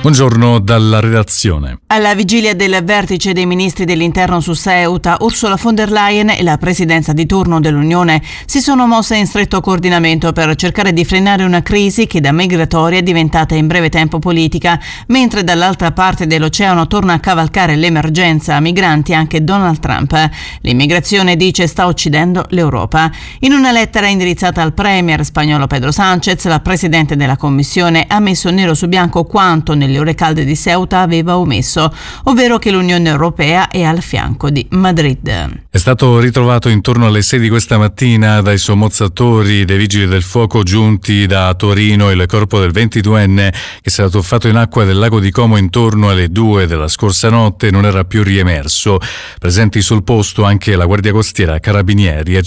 Buongiorno dalla redazione. Alla vigilia del vertice dei ministri dell'interno su Ceuta, Ursula von der Leyen e la presidenza di turno dell'Unione si sono mosse in stretto coordinamento per cercare di frenare una crisi che da migratoria è diventata in breve tempo politica, mentre dall'altra parte dell'oceano torna a cavalcare l'emergenza migranti anche Donald Trump. L'immigrazione, dice, sta uccidendo l'Europa. In una lettera indirizzata al premier spagnolo Pedro Sánchez, la presidente della Commissione ha messo nero su bianco quanto nelle ore calde di Ceuta aveva omesso, ovvero che l'Unione Europea è al fianco di Madrid. È stato ritrovato intorno alle 6 di questa mattina dai sommozzatori dei vigili del fuoco giunti da Torino il corpo del 22enne che si era tuffato in acqua del lago di Como intorno alle 2 della scorsa notte e non era più riemerso. Presenti sul posto anche la Guardia Costiera, Carabinieri e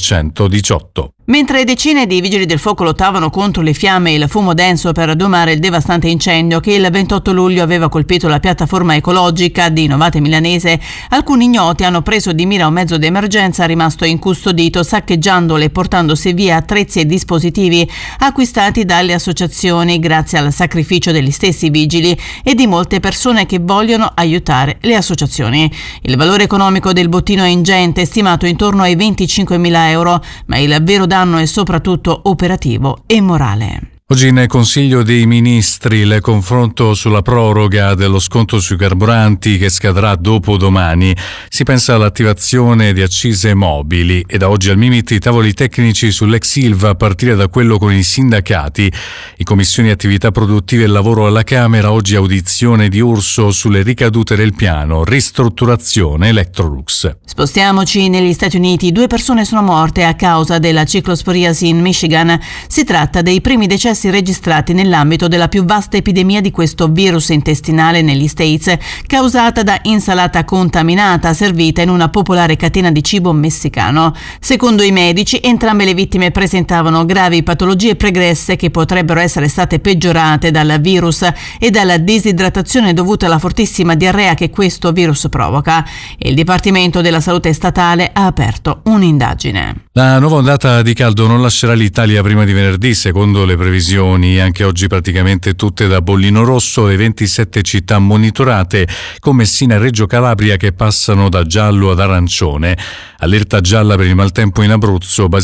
118. Mentre decine di vigili del fuoco lottavano contro le fiamme e il fumo denso per domare il devastante incendio che il 28 luglio aveva colpito la piattaforma ecologica di Novate Milanese, alcuni ignoti hanno preso di mira un mezzo d'emergenza rimasto incustodito, saccheggiandolo e portandosi via attrezzi e dispositivi acquistati dalle associazioni grazie al sacrificio degli stessi vigili e di molte persone che vogliono aiutare le associazioni. Il valore economico del bottino è ingente, stimato intorno ai 25.000 euro, ma il vero danno è soprattutto operativo e morale. Oggi nel Consiglio dei Ministri il confronto sulla proroga dello sconto sui carburanti che scadrà dopodomani. Si pensa all'attivazione di accise mobili e da oggi al Mimit i tavoli tecnici sull'ex Ilva a partire da quello con i sindacati. In Commissione Attività Produttive e Lavoro alla Camera oggi audizione di Urso sulle ricadute del piano ristrutturazione Electrolux. Spostiamoci negli Stati Uniti. 2 persone sono morte a causa della ciclosporiasi in Michigan. Si tratta dei primi decessi registrati nell'ambito della più vasta epidemia di questo virus intestinale negli States, causata da insalata contaminata servita in una popolare catena di cibo messicano. Secondo i medici, entrambe le vittime presentavano gravi patologie pregresse che potrebbero essere state peggiorate dal virus e dalla disidratazione dovuta alla fortissima diarrea che questo virus provoca. Il Dipartimento della Salute statale ha aperto un'indagine. La nuova ondata di caldo non lascerà l'Italia prima di venerdì, secondo le previsioni. Anche oggi praticamente tutte da bollino rosso, le 27 città monitorate, con Messina e Reggio Calabria che passano da giallo ad arancione. Allerta gialla per il maltempo in Abruzzo,